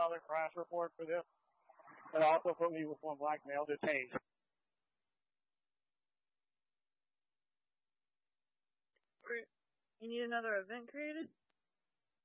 color crash report for this, and also put me with one blackmail to Hayes. You need another event created?